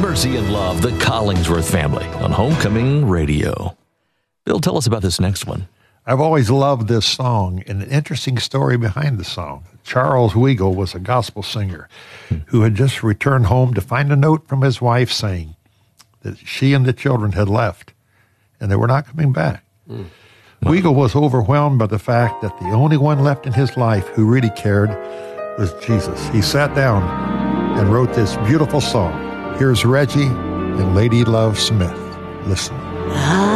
Mercy and Love, the Collingsworth Family on Homecoming Radio. Bill, tell us about this next one. I've always loved this song, and an interesting story behind the song. Charles Weigel was a gospel singer who had just returned home to find a note from his wife saying that she and the children had left, and they were not coming back. Weigel was overwhelmed by the fact that the only one left in his life who really cared was Jesus. He sat down and wrote this beautiful song. Here's Reggie and Lady Love Smith. Listen.